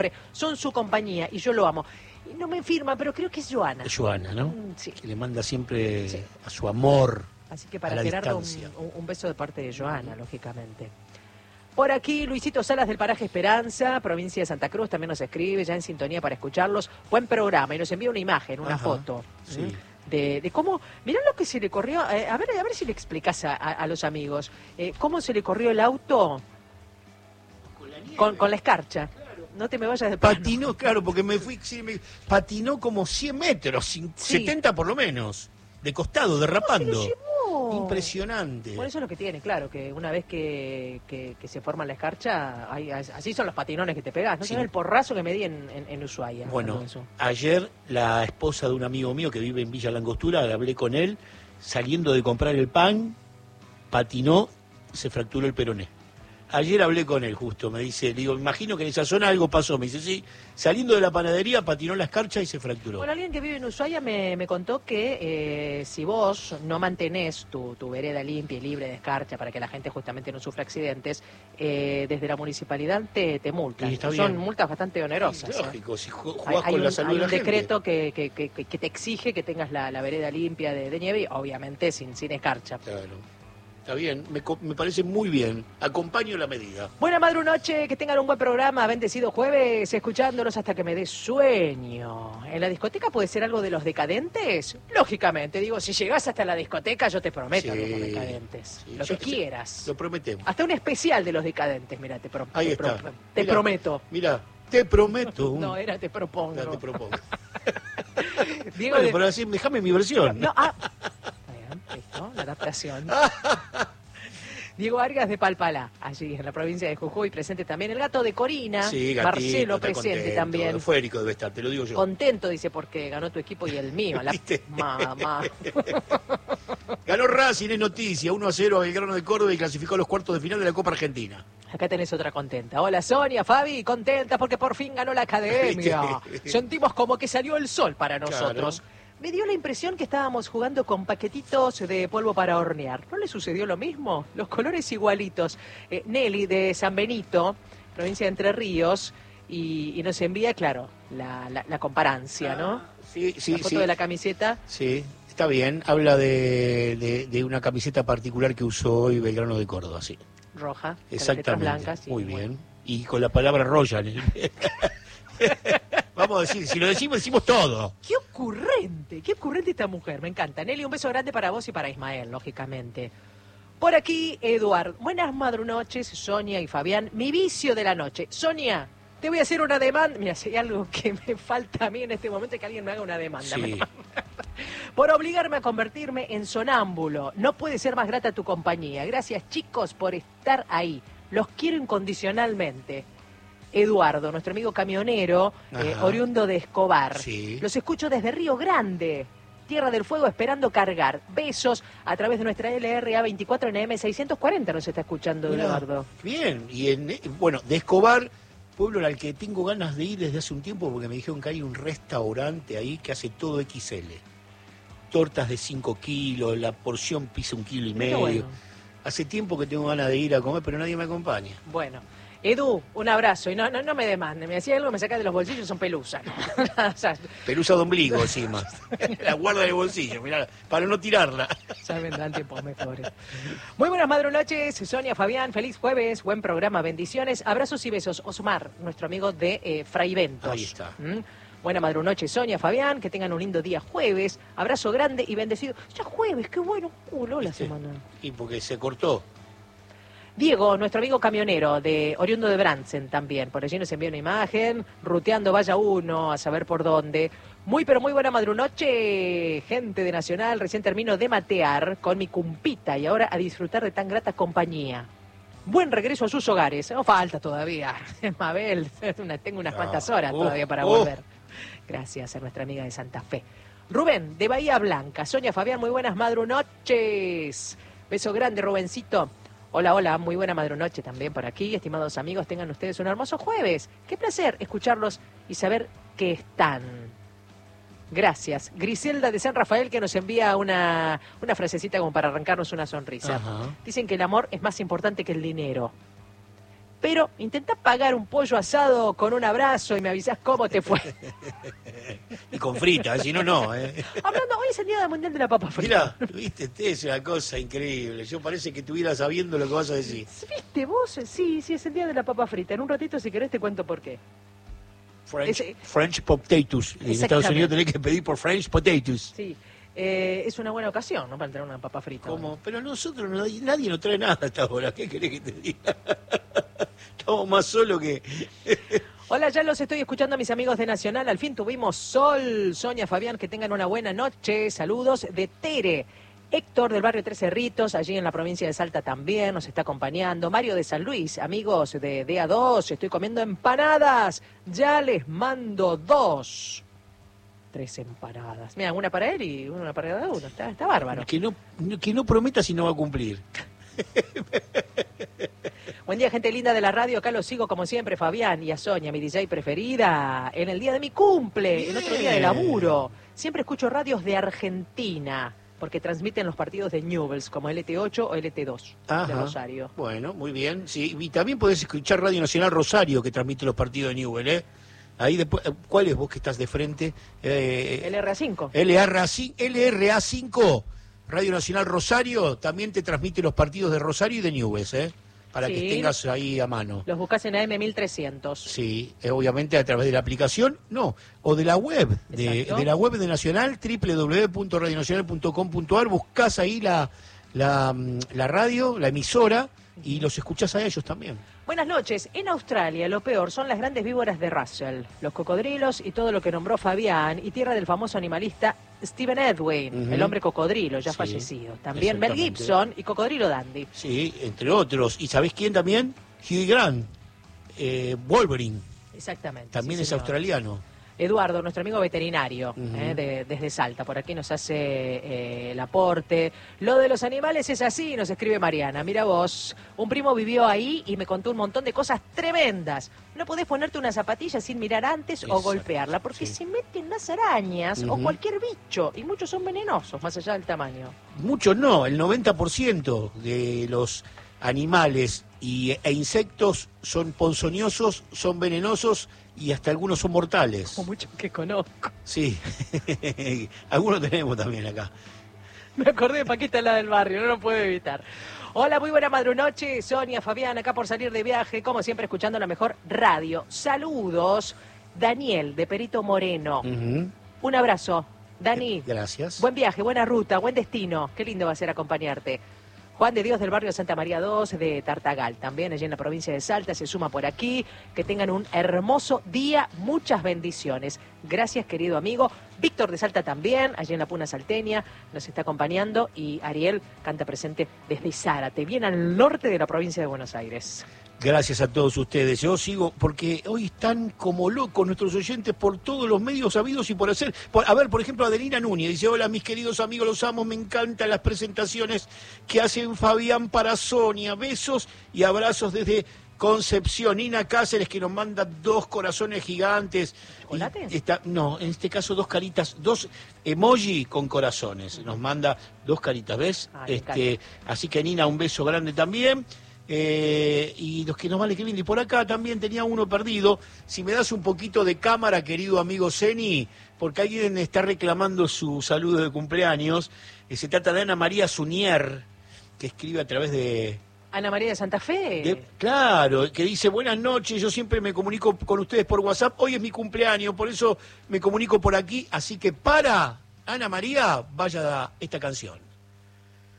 Son su compañía y yo lo amo. Y no me firma, pero creo que es Joana. Es Joana, ¿no? Sí. Que le manda siempre a su amor. Así que para Gerardo un beso de parte de Joana, lógicamente. Por aquí, Luisito Salas del Paraje Esperanza, provincia de Santa Cruz, también nos escribe, ya en sintonía para escucharlos. Buen programa, y nos envía una imagen, una foto. Sí. De cómo, mirá lo que se le corrió, a ver si le explicás a los amigos, cómo se le corrió el auto con la escarcha. No te me vayas de plano. Patinó, claro, porque patinó como 100 metros, 70 por lo menos, de costado, derrapando. Impresionante. Por eso es lo que tiene, claro, que una vez que se forma la escarcha, así son los patinones que te pegás. No sabes el porrazo que me di en Ushuaia. Bueno, ayer la esposa de un amigo mío que vive en Villa Langostura, hablé con él, saliendo de comprar el pan, patinó, se fracturó el peroné. Ayer hablé con él justo, me dice, le digo, imagino que en esa zona algo pasó. Me dice, sí, saliendo de la panadería patinó la escarcha y se fracturó. Bueno, alguien que vive en Ushuaia me contó que si vos no mantenés tu vereda limpia y libre de escarcha para que la gente justamente no sufra accidentes, desde la municipalidad te multan. Son multas bastante onerosas. Sí, lógico, si jugás con la salud de la gente. Hay un decreto que te exige que tengas la vereda limpia de nieve y obviamente sin escarcha. Claro. Está bien, me parece muy bien. Acompaño la medida. Buena madrunoche, que tengan un buen programa. Bendecido jueves, escuchándolos hasta que me dé sueño. ¿En la discoteca puede ser algo de los decadentes? Lógicamente, digo, si llegás hasta la discoteca, yo te prometo algo de los decadentes. Lo que quieras. Lo prometemos. Hasta un especial de los decadentes, mira, te prometo. Mira, te prometo. No, era te propongo. No, te propongo. Diego, bueno, pero así, déjame mi versión. No, listo, la adaptación. Diego Vargas de Palpalá, allí en la provincia de Jujuy, presente también el gato de Corina, sí, gatito, Marcelo presente contento, también. Eufórico debe estar, te lo digo yo. Contento, dice, porque ganó tu equipo y el mío. Mamá. Ganó Racing, es noticia, 1-0 a Belgrano de Córdoba y clasificó a los cuartos de final de la Copa Argentina. Acá tenés otra contenta. Hola Sonia, Fabi, contenta porque por fin ganó la academia. Sentimos como que salió el sol para nosotros. Claro. Me dio la impresión que estábamos jugando con paquetitos de polvo para hornear. ¿No le sucedió lo mismo? Los colores igualitos. Nelly de San Benito, provincia de Entre Ríos, y nos envía, claro, la comparancia, ¿no? Sí, la foto de la camiseta. Sí, está bien. Habla de una camiseta particular que usó hoy Belgrano de Córdoba, sí. Roja, exactamente. Blancas. Muy bien. Y con la palabra Royal. Vamos a decir, si lo decimos todo. Qué ocurrente esta mujer, me encanta. Nelly, un beso grande para vos y para Ismael, lógicamente. Por aquí, Eduardo. Buenas madrunoches, Sonia y Fabián. Mi vicio de la noche. Sonia, te voy a hacer una demanda. Mira, si hay algo que me falta a mí en este momento es que alguien me haga una demanda. Sí. Por obligarme a convertirme en sonámbulo. No puede ser más grata tu compañía. Gracias, chicos, por estar ahí. Los quiero incondicionalmente. Eduardo, nuestro amigo camionero, oriundo de Escobar. Sí. Los escucho desde Río Grande, Tierra del Fuego, esperando cargar. Besos a través de nuestra LRA 24 NM 640 nos está escuchando. Mirá, Eduardo. Bien, y de Escobar, pueblo al que tengo ganas de ir desde hace un tiempo porque me dijeron que hay un restaurante ahí que hace todo XL. Tortas de 5 kilos, la porción pisa 1,5 kilos. Bueno. Hace tiempo que tengo ganas de ir a comer, pero nadie me acompaña. Bueno. Edu, un abrazo, y no me demande, me decía algo, me saca de los bolsillos, son pelusas. Pelusa de ombligo encima, la guarda de bolsillo, mirá, para no tirarla. Ya vendrán tiempos mejores. Muy buenas madrunoches, Sonia, Fabián, feliz jueves, buen programa, bendiciones, abrazos y besos. Osmar, nuestro amigo de Fraiventos. Ahí está. Buena madrunoche, Sonia, Fabián, que tengan un lindo día jueves, abrazo grande y bendecido. Ya jueves, qué bueno, la semana. Y porque se cortó. Diego, nuestro amigo camionero, oriundo de Bransen también, por allí nos envía una imagen, ruteando vaya uno a saber por dónde. Muy pero muy buena madrunoche, gente de Nacional, recién termino de matear con mi cumpita y ahora a disfrutar de tan grata compañía. Buen regreso a sus hogares, no falta todavía, Mabel, tengo unas cuantas horas todavía para volver. Gracias a nuestra amiga de Santa Fe. Rubén, de Bahía Blanca, Sonia, Fabián, muy buenas madrunoches. Beso grande, Rubencito. Hola, muy buena madrunoche también por aquí. Estimados amigos, tengan ustedes un hermoso jueves. Qué placer escucharlos y saber que están. Gracias. Griselda de San Rafael que nos envía una frasecita como para arrancarnos una sonrisa. Dicen que el amor es más importante que el dinero. pero intentá pagar un pollo asado con un abrazo y me avisás cómo te fue. Y con frita, si no, no. Hablando, hoy es el Día Mundial de la Papa Frita. Mirá, viste, es una cosa increíble. Yo parece que estuviera sabiendo lo que vas a decir. ¿Viste vos? Sí, es el Día de la Papa Frita. En un ratito, si querés, te cuento por qué. French potatoes. En Estados Unidos tenés que pedir por French potatoes. Sí. Es una buena ocasión, ¿no? Para traer una papa frita. ¿Cómo? Pero nosotros, nadie nos trae nada hasta ahora. ¿Qué querés que te diga? Estamos más solos que... Hola, ya los estoy escuchando a mis amigos de Nacional. Al fin tuvimos sol. Sonia, Fabián, que tengan una buena noche. Saludos de Tere. Héctor del barrio Tres Cerritos, allí en la provincia de Salta también nos está acompañando. Mario de San Luis, amigos de DA2, estoy comiendo empanadas. Ya les mando 2. 3 empanadas. Mira, una para él y una para cada uno. Está bárbaro. Que no prometa si no va a cumplir. Buen día, gente linda de la radio. Acá los sigo como siempre, Fabián y a Sonia, mi DJ preferida. En el día de mi cumple, bien. En otro día de laburo. Siempre escucho radios de Argentina, porque transmiten los partidos de Newell's, como LT8 o LT2 de Rosario. Bueno, muy bien. Sí, y también podés escuchar Radio Nacional Rosario, que transmite los partidos de Newell's, ¿eh? Ahí después, ¿cuál es vos que estás de frente? LRA5. LRA5, Radio Nacional Rosario, también te transmite los partidos de Rosario y de Newell's, ¿eh? Para que tengas ahí a mano. Los buscas en AM1300. Sí, obviamente a través de la aplicación, o de la web, de la web de Nacional, www.radionacional.com.ar, buscas ahí la radio, la emisora, y los escuchás a ellos también. Buenas noches. En Australia lo peor son las grandes víboras de Russell, los cocodrilos y todo lo que nombró Fabián, y tierra del famoso animalista Stephen Edwin, el hombre cocodrilo, ya fallecido. También Mel Gibson y Cocodrilo Dandy. Sí, entre otros. ¿Y sabés quién también? Hugh Grant, Wolverine. Exactamente. También es australiano. Eduardo, nuestro amigo veterinario, desde Salta, por aquí nos hace el aporte. Lo de los animales es así, nos escribe Mariana. Mira vos, un primo vivió ahí y me contó un montón de cosas tremendas. No podés ponerte una zapatilla sin mirar antes o golpearla, porque se meten las arañas o cualquier bicho, y muchos son venenosos, más allá del tamaño. Muchos no, el 90% de los animales e insectos son ponzoñosos, son venenosos y hasta algunos son mortales. Como muchos que conozco. Sí, algunos tenemos también acá. Me acordé de Paquita, la del barrio, no lo puedo evitar. Hola, muy buena madrunoche, Sonia, Fabián, acá por salir de viaje, como siempre escuchando la mejor radio. Saludos, Daniel, de Perito Moreno. Un abrazo, Dani. Gracias. Buen viaje, buena ruta, buen destino. Qué lindo va a ser acompañarte. Juan de Dios del barrio Santa María 2 de Tartagal, también allí en la provincia de Salta, se suma por aquí. Que tengan un hermoso día, muchas bendiciones. Gracias, querido amigo. Víctor de Salta también, allí en la Puna Salteña, nos está acompañando. Y Ariel canta presente desde Zárate, bien al norte de la provincia de Buenos Aires. Gracias a todos ustedes. Yo sigo, porque hoy están como locos nuestros oyentes por todos los medios habidos y por hacer. A ver, por ejemplo, Adelina Núñez dice: hola, mis queridos amigos, los amo, me encantan las presentaciones que hacen Fabián para Sonia. Besos y abrazos desde Concepción. Nina Cáceres, que nos manda 2 corazones gigantes. ¿Chocolate? No, en este caso 2 caritas, 2 emoji con corazones. Nos manda 2 caritas, ¿ves? Así que Nina, un beso grande también. Y los que nos van a escribir, y por acá también tenía uno perdido. Si me das un poquito de cámara, querido amigo Zeni, porque alguien está reclamando su saludo de cumpleaños. Se trata de Ana María Sunier, que escribe a través de... Ana María de Santa Fe. Claro, que dice: buenas noches, yo siempre me comunico con ustedes por WhatsApp, hoy es mi cumpleaños, por eso me comunico por aquí, así que para Ana María vaya esta canción.